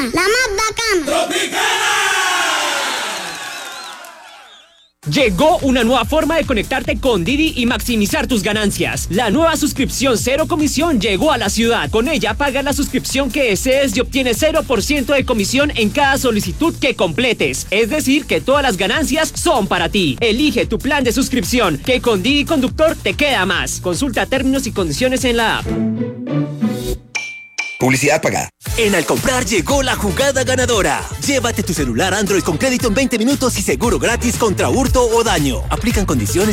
la más bacana. Llegó una nueva forma de conectarte con Didi y maximizar tus ganancias. La nueva suscripción cero comisión llegó a la ciudad. Con ella pagas la suscripción que desees y obtienes 0% de comisión en cada solicitud que completes. Es decir, que todas las ganancias son para ti. Elige tu plan de suscripción, que con Didi Conductor te queda más. Consulta términos y condiciones en la app. Publicidad pagada. En Al Comprar llegó la jugada ganadora. Llévate tu celular Android con crédito en 20 minutos y seguro gratis contra hurto o daño. Aplican condiciones